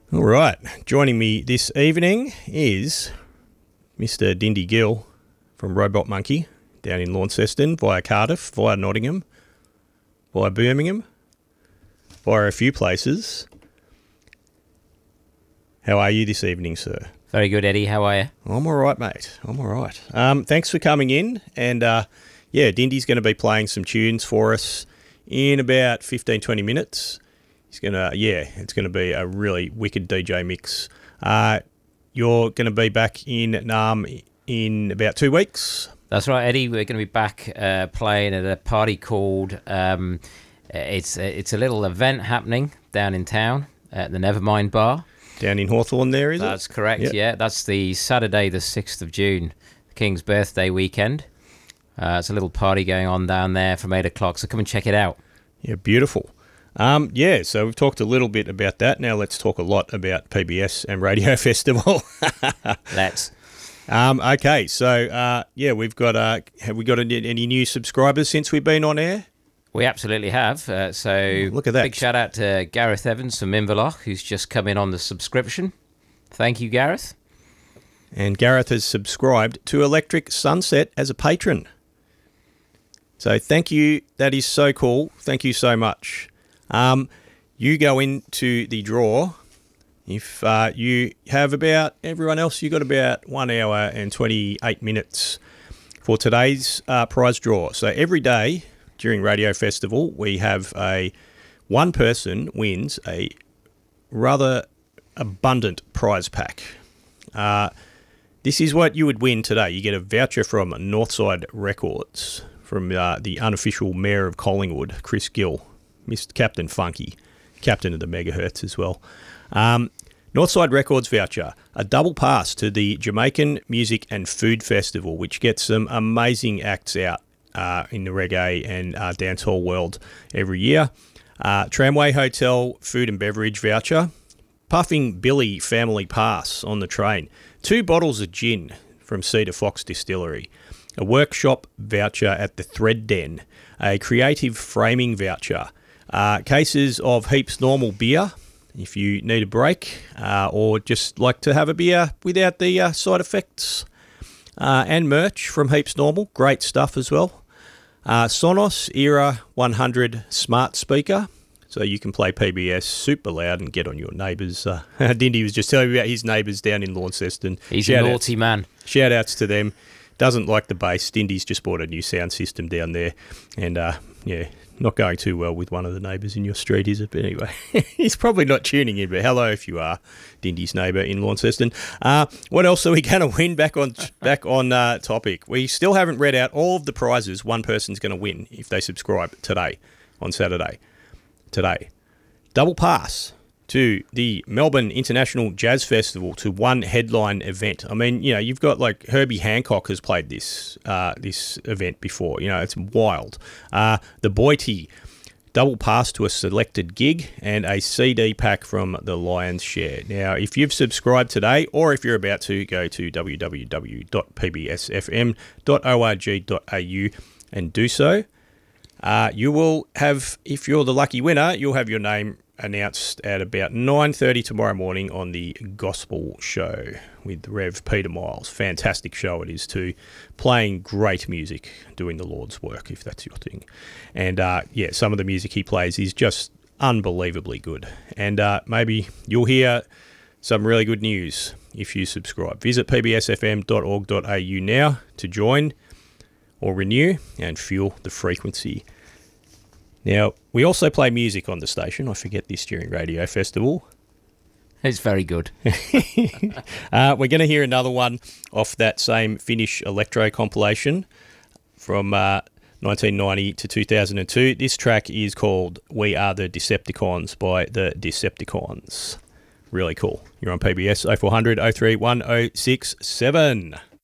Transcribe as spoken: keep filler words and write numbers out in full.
All right, joining me this evening is Mister Dindy Gill from Robot Monkey down in Launceston via Cardiff, via Nottingham, via Birmingham, via a few places. How are you this evening, sir? Very good, Eddie. How are you? I'm all right, mate. I'm all right. Um, thanks for coming in. And, uh, yeah, Dindy's going to be playing some tunes for us in about fifteen, twenty minutes. He's going to, yeah, it's going to be a really wicked D J mix. Uh, you're going to be back in Naarm in about two weeks. That's right, Eddie. We're going to be back uh, playing at a party called, um, it's, it's a little event happening down in town at the Nevermind Bar. Down in Hawthorne there, is That's it? That's correct, yep. Yeah. That's the Saturday, the sixth of June, the King's birthday weekend. Uh, it's a little party going on down there from eight o'clock, so come and check it out. Yeah, beautiful. Um, yeah, so we've talked a little bit about that. Now let's talk a lot about P B S and Radio Festival. Let's. Um, okay, so, uh, yeah, we've got, uh, have we got any, any new subscribers since we've been on air? We absolutely have. Uh, so oh, look at that. Big shout out to Gareth Evans from Inverloch, who's just come in on the subscription. Thank you, Gareth. And Gareth has subscribed to Electric Sunset as a patron. So thank you. That is so cool. Thank you so much. Um, you go into the draw. If uh, you have about, everyone else, you got about one hour and twenty-eight minutes for today's uh, prize draw. So every day during Radio Festival, we have a one person wins a rather abundant prize pack. Uh, this is what you would win today. You get a voucher from Northside Records, from uh, the unofficial Mayor of Collingwood, Chris Gill, Mister Captain Funky, captain of the Megahertz as well. Um, Northside Records voucher, a double pass to the Jamaican Music and Food Festival, which gets some amazing acts out uh, in the reggae and uh, dancehall world every year. Uh, Tramway Hotel food and beverage voucher, Puffing Billy family pass on the train, two bottles of gin from Cedar Fox Distillery, a workshop voucher at the Thread Den, a creative framing voucher, uh, cases of Heaps Normal beer if you need a break uh, or just like to have a beer without the uh, side effects, uh, and merch from Heaps Normal, great stuff as well. Uh, Sonos Era one hundred smart speaker, so you can play P B S super loud and get on your neighbours. Uh, Dindy was just telling me about his neighbours down in Launceston. He's Shout a naughty outs, man. Shout outs to them. Doesn't like the bass. Dindy's just bought a new sound system down there. And, uh, yeah, not going too well with one of the neighbours in your street, is it? But anyway, he's probably not tuning in, but hello if you are Dindy's neighbour in Launceston. Uh, what else are we going to win back on back on uh, topic? We still haven't read out all of the prizes one person's going to win if they subscribe today, on Saturday. Today. Double pass to the Melbourne International Jazz Festival, to one headline event. I mean, you know, you've got like Herbie Hancock has played this uh, this event before. You know, it's wild. Uh, the Boitie, double pass to a selected gig, and a C D pack from the Lion's Share. Now, if you've subscribed today, or if you're about to, go to w w w dot p b s f m dot org dot a u and do so. Uh, you will have, if you're the lucky winner, you'll have your name announced at about nine thirty tomorrow morning on the Gospel Show with Rev Peter Miles. Fantastic show it is too. Playing great music, doing the Lord's work, if that's your thing. And, uh, yeah, some of the music he plays is just unbelievably good. And uh, maybe you'll hear some really good news if you subscribe. Visit p b s f m dot org dot a u now to join or renew and fuel the frequency. Now, we also play music on the station. I forget this during Radio Festival. It's very good. uh, we're going to hear another one off that same Finnish electro compilation from uh, nineteen ninety to two thousand two. This track is called We Are the Decepticons by the Decepticons. Really cool. You're on P B S oh four hundred, oh three one oh six seven.